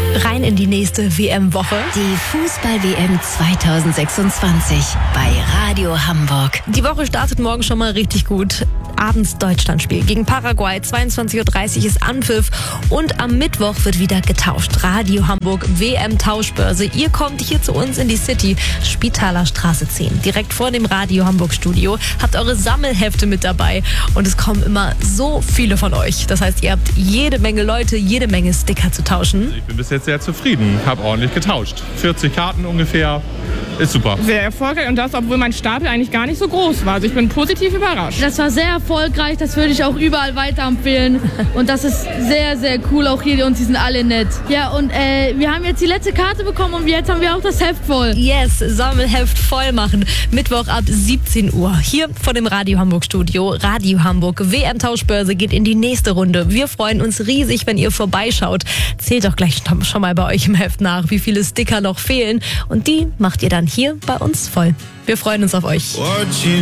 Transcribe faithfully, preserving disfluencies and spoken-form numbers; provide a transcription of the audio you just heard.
Rein in die nächste W M-Woche. Die Fußball-W M zweitausendsechsundzwanzig bei Radio Hamburg. Die Woche startet morgen schon mal richtig gut. Abends Deutschlandspiel gegen Paraguay, zweiundzwanzig Uhr dreißig ist Anpfiff und am Mittwoch wird wieder getauscht. Radio Hamburg W M-Tauschbörse. Ihr kommt hier zu uns in die City, Spitaler Straße zehn, direkt vor dem Radio Hamburg Studio. Habt eure Sammelhefte mit dabei und es kommen immer so viele von euch. Das heißt, ihr habt jede Menge Leute, jede Menge Sticker zu tauschen. Ich bin bis jetzt sehr zufrieden, habe ordentlich getauscht. vierzig Karten ungefähr, ist super. Sehr erfolgreich und das, obwohl mein Stapel eigentlich gar nicht so groß war. Also ich bin positiv überrascht. Das war sehr erfolgreich, das würde ich auch überall weiterempfehlen. Und das ist sehr, sehr cool auch hier und sie sind alle nett. Ja, und äh, wir haben jetzt die letzte Karte bekommen und jetzt haben wir auch das Heft voll. Yes, Sammelheft voll machen. Mittwoch ab siebzehn Uhr. Hier vor dem Radio Hamburg Studio. Radio Hamburg W M-Tauschbörse geht in die nächste Runde. Wir freuen uns riesig, wenn ihr vorbeischaut. Zählt doch gleich schon mal bei euch im Heft nach, wie viele Sticker noch fehlen. Und die macht ihr dann hier bei uns voll. Wir freuen uns auf euch.